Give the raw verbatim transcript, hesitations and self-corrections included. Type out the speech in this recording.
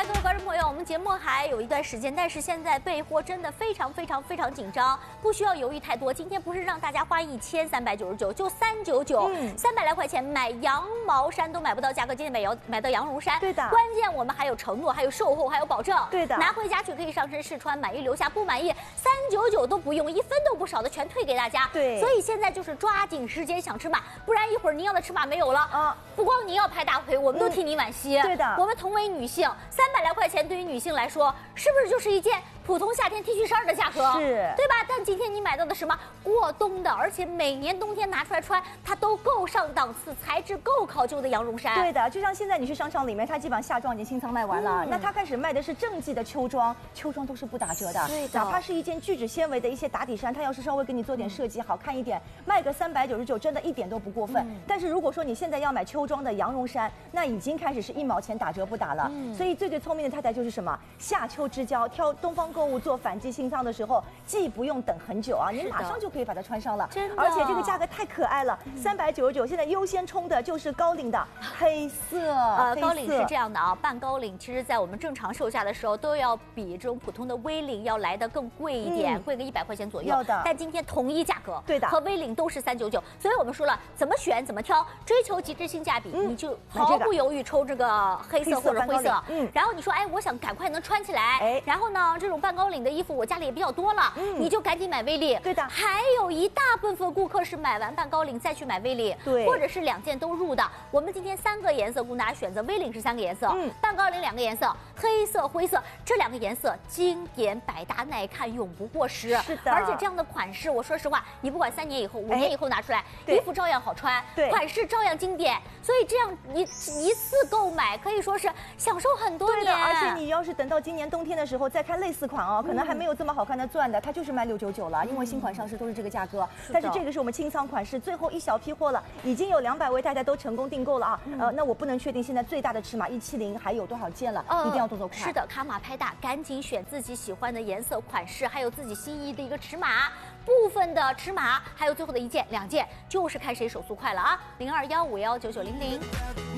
各位观众朋友，我们节目还有一段时间，但是现在备货真的非常非常非常紧张，不需要犹豫太多。今天不是让大家花一千三百九十九，就三九九，三百来块钱买羊毛衫都买不到价格，今天买羊买到羊绒衫。 对的， 关键我们还有承诺，还有售后，还有保证。 对的， 拿回家去可以上身试穿，满意留下，不满意三九九都不用，一分都不少的全退给大家。 对， 所以现在就是抓紧时间想尺码，不然一会儿您要的尺码没有了啊！不光您要拍大腿，我们都替您惋惜。 对的， 我们同为女性，三百来块钱对于女性来说，是不是就是一件普通夏天 T 恤衫的价格？ 是， 对吧？但今天你买到的什么过冬的，而且每年冬天拿出来穿，它都够上档次，材质够考究的羊绒衫。 对的，就像现在你去商场里面，它基本上夏装已经清仓卖完了，嗯、那它开始卖的是正季的秋装，秋装都是不打折的。 对的， 哪怕是一件聚酯纤维的一些打底衫，它要是稍微给你做点设计，好看一点，卖个三百九十九，真的一点都不过分。嗯、但是如果说你现在要买秋装的羊绒衫，那已经开始是一毛钱打折不打了。嗯、所以最最聪明的太太就是什么？夏秋之交，挑东方购物做反季清仓的时候，既不用等很久啊，你马上就可以把它穿上了。 真的， 而且这个价格太可爱了，三百九十九，现在优先冲的就是高领的黑色。 呃，高领是这样的啊，半高领其实在我们正常售价的时候都要比这种普通的 V 领要来的更贵一点，嗯、贵个一百块钱左右。 要的。 但今天统一价格， 对的， 和 V 领都是三九九，所以我们说了，怎么选怎么挑，追求极致性价比，嗯、你就毫不犹豫抽这个黑色或者灰色。嗯。然后你说，哎，我想赶快能穿起来，哎，然后呢，这种半高领的衣服我家里也比较多了，嗯、你就赶紧买 V 领。 对的。 还有一大部分顾客是买完半高领再去买 V 领， 对， 或者是两件都入的。我们今天三个颜色供大家选择 ，V 领是三个颜色，嗯，半高领两个颜色，黑色、灰色这两个颜色经典、百搭、耐看，永不过时。 是的。 而且这样的款式，我说实话，你不管三年以后、五年以后拿出来， 哎、 衣服照样好穿， 对， 款式照样经典。所以这样一一次购买可以说是享受很多年。 对的，而且你要是等到今年冬天的时候再看类似款哦，可能还没有这么好看的钻的，它就是卖六九九了，因为新款上市都是这个价格。但是这个是我们清仓款式，最后一小批货了，已经有两百位太太都成功订购了啊。嗯、呃，那我不能确定现在最大的尺码一七零还有多少件了，呃、一定要动作快。 是的，卡码拍大，赶紧选自己喜欢的颜色、款式，还有自己心仪的一个尺码。部分的尺码，还有最后的一件、两件，就是看谁手速快了啊！零二幺五幺九九零零。